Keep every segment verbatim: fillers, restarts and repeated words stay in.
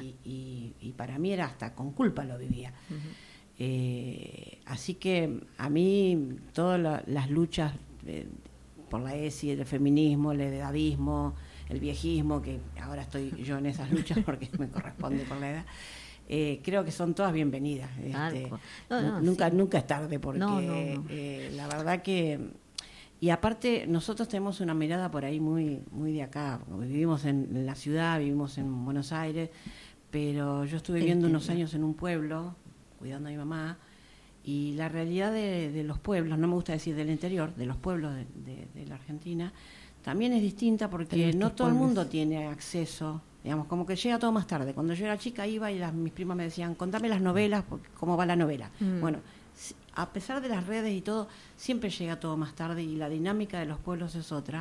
y, y, y para mí era hasta con culpa lo vivía. Uh-huh. Eh, así que a mí todas la, las luchas eh, por la ESI, el feminismo, el edadismo, el viejismo, que ahora estoy yo en esas luchas porque me corresponde por la edad, eh, creo que son todas bienvenidas. Este, no, no, nunca, sí. nunca es tarde porque no, no, no. Eh, la verdad que... Y aparte nosotros tenemos una mirada por ahí muy, muy de acá, vivimos en, en la ciudad, vivimos en Buenos Aires, pero yo estuve viviendo Entiendo. unos años en un pueblo, cuidando a mi mamá, y la realidad de, de los pueblos, no me gusta decir del interior, de los pueblos de, de, de la Argentina, también es distinta porque no todo el mundo tiene acceso, digamos, como que llega todo más tarde. Cuando yo era chica iba y las, mis primas me decían, contame las novelas, porque, cómo va la novela. Mm. Bueno, a pesar de las redes y todo, siempre llega todo más tarde y la dinámica de los pueblos es otra.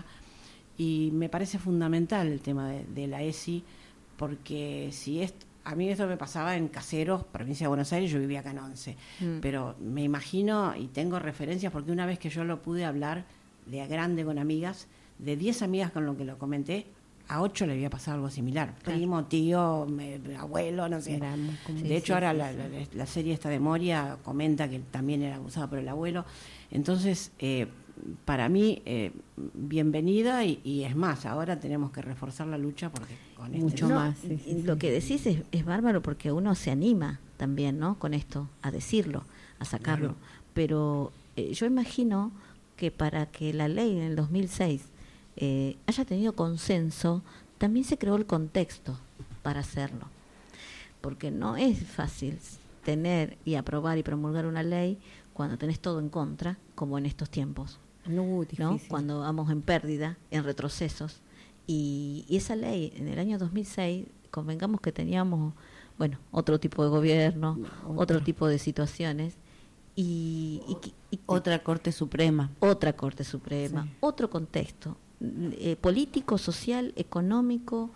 Y me parece fundamental el tema de, de la ESI, porque si es... A mí esto me pasaba en Caseros, provincia de Buenos Aires, yo vivía acá en Once. Mm. Pero me imagino y tengo referencias porque una vez que yo lo pude hablar de a grande con amigas, de diez amigas con lo que lo comenté, a ocho le había pasado algo similar. Claro. Primo, tío, me, abuelo, no sé. Era, de sí, hecho, sí, ahora sí, la, sí. La, la serie esta de Moria comenta que también era abusada por el abuelo. Entonces, eh, para mí, eh, bienvenida y, y es más, ahora tenemos que reforzar la lucha porque con este mucho no, más. Sí, sí, lo sí. que decís es, es bárbaro porque uno se anima también, ¿no? Con esto, a decirlo, a sacarlo. Claro. Pero eh, yo imagino que para que la ley en el dos mil seis eh, haya tenido consenso, también se creó el contexto para hacerlo. Porque no es fácil tener y aprobar y promulgar una ley cuando tenés todo en contra, como en estos tiempos. No, ¿no? Cuando vamos en pérdida, en retrocesos. Y, y esa ley, en el año dos mil seis, convengamos que teníamos, bueno, otro tipo de gobierno, no, otro tipo de situaciones. Y, y, y otra Corte Suprema. Otra Corte Suprema, sí. Otro contexto eh, político, social, económico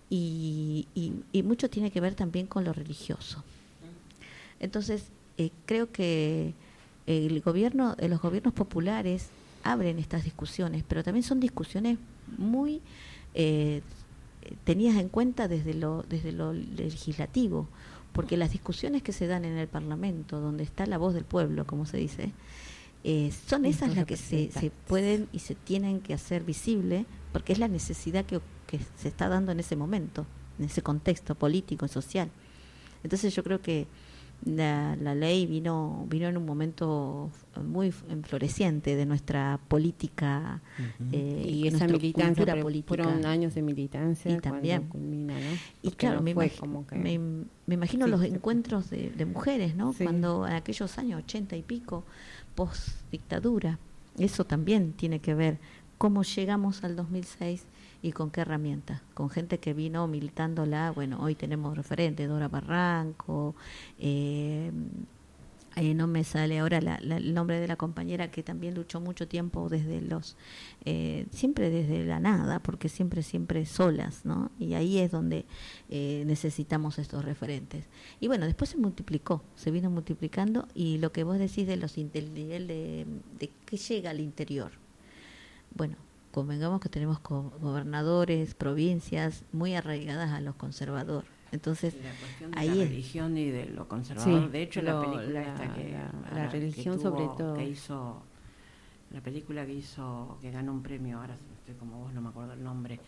y, y, y mucho tiene que ver también con lo religioso. Entonces, eh, creo que el gobierno, eh, los gobiernos populares abren estas discusiones, pero también son discusiones muy eh, tenidas en cuenta desde lo, desde lo legislativo, porque las discusiones que se dan en el Parlamento, donde está la voz del pueblo, como se dice, eh, son esas las que se, se pueden y se tienen que hacer visible, porque es la necesidad que, que se está dando en ese momento, en ese contexto político y social. Entonces yo creo que la, la ley vino vino en un momento muy floreciente de nuestra política uh-huh. eh, y esa militancia fueron años de militancia y también culmina, ¿no? Y claro, no me, imag- como que... me, me imagino sí, los sí. encuentros de, de mujeres, ¿no? Sí. Cuando en aquellos años ochenta y pico, post dictadura, eso también tiene que ver cómo llegamos al dos mil seis y con qué herramientas, con gente que vino militándola. Bueno, hoy tenemos referentes, Dora Barranco, eh, eh, no me sale ahora la, la, el nombre de la compañera que también luchó mucho tiempo desde los, eh, siempre desde la nada, porque siempre, siempre solas, ¿no? Y ahí es donde eh, necesitamos estos referentes. Y bueno, después se multiplicó, se vino multiplicando, y lo que vos decís de los del nivel de, de que llega al interior. Bueno, convengamos que tenemos co- gobernadores, provincias muy arraigadas a los conservadores. Entonces, y la cuestión de ahí la es. religión y de lo conservador. Sí, de hecho, lo, la película la, esta que la, ahora, la religión que tuvo, sobre todo que hizo la película que hizo que ganó un premio, ahora estoy como vos, no me acuerdo el nombre.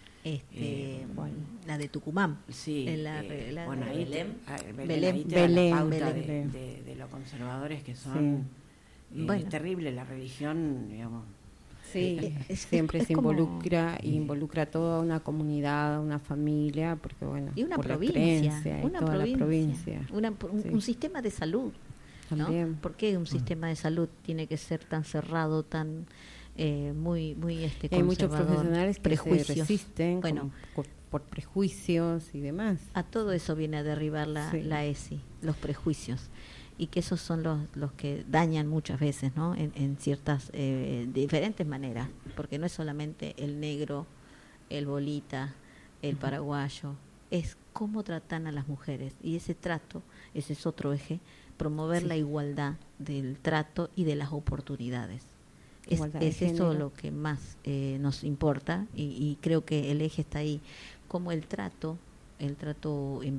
Este, eh, bueno, la de Tucumán. Sí. En la, eh, la, bueno, de ahí Belén. Te, Belén, Belén, ahí te Belén, da la pauta Belén. De, de, de los conservadores que son. Sí. Eh, bueno. Es terrible la religión, digamos. Sí, es, siempre es se involucra como... involucra a toda una comunidad, una familia, porque bueno, y una por provincia, la creencia, una y toda provincia, la provincia. Una, un, sí. un sistema de salud, también. ¿no? ¿Por qué un sistema de salud tiene que ser tan cerrado, tan eh, muy muy este conservador? Hay muchos profesionales que prejuicios. se resisten, bueno, por, por prejuicios y demás. A todo eso viene a derribar la, sí. la ESI, los prejuicios. Y que esos son los los que dañan muchas veces, ¿no? En, en ciertas eh, diferentes maneras, porque no es solamente el negro, el bolita, el paraguayo, es cómo tratan a las mujeres, y ese trato, ese es otro eje, promover sí. la igualdad del trato y de las oportunidades. Es, es eso lo que más eh, nos importa, y, y creo que el eje está ahí, como el trato, el trato en